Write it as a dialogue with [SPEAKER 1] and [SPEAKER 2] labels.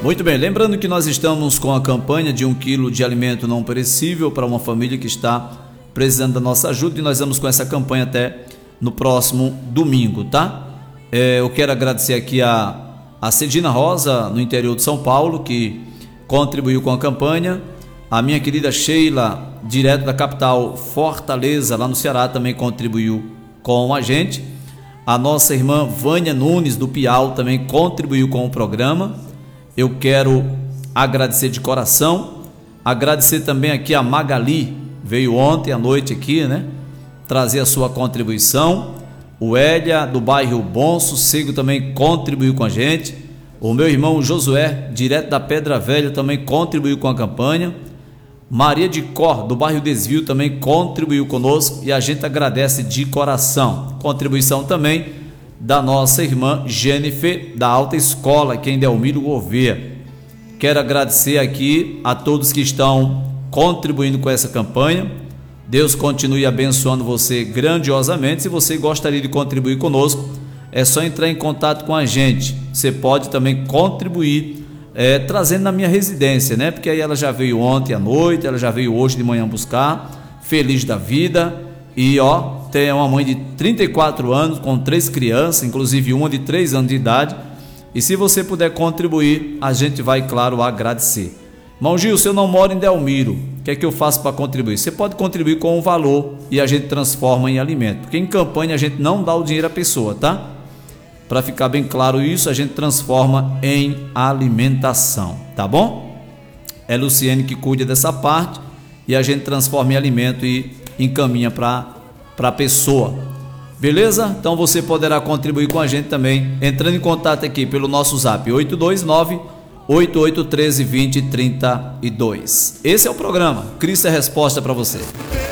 [SPEAKER 1] Muito bem, lembrando que nós estamos com a campanha de 1 quilo de alimento não perecível para uma família que está precisando da nossa ajuda, e nós vamos com essa campanha até no próximo domingo, tá? Eu quero agradecer aqui a Cedina Rosa, no interior de São Paulo, que contribuiu com a campanha. A minha querida Sheila, direto da capital Fortaleza, lá no Ceará, também contribuiu com a gente. A nossa irmã Vânia Nunes, do Piau, também contribuiu com o programa. Eu quero agradecer de coração. Agradecer também aqui a Magali, veio ontem à noite aqui, né, trazer a sua contribuição. O Hélia, do bairro Bom Sossego, também contribuiu com a gente. O meu irmão Josué, direto da Pedra Velha, também contribuiu com a campanha. Maria de Cor, do bairro Desvio, também contribuiu conosco, e a gente agradece de coração. Contribuição também da nossa irmã Jennifer, da Alta Escola, aqui em Delmiro Gouveia. Quero agradecer aqui a todos que estão contribuindo com essa campanha. Deus continue abençoando você grandiosamente. Se você gostaria de contribuir conosco, é só entrar em contato com a gente. Você pode também contribuir trazendo na minha residência, né? Porque aí ela já veio ontem à noite, ela já veio hoje de manhã buscar, feliz da vida. E tem uma mãe de 34 anos com 3 crianças, inclusive uma de 3 anos de idade. E se você puder contribuir, a gente vai, claro, agradecer. Irmão Gil, se eu não moro em Delmiro, o que é que eu faço para contribuir? Você pode contribuir com um valor e a gente transforma em alimento. Porque em campanha a gente não dá o dinheiro à pessoa, tá? Para ficar bem claro isso, a gente transforma em alimentação, tá bom? É Luciene que cuida dessa parte e a gente transforma em alimento e encaminha para a pessoa. Beleza? Então você poderá contribuir com a gente também, entrando em contato aqui pelo nosso zap 829-8813-2032. Esse é o programa Cristo é Resposta para você.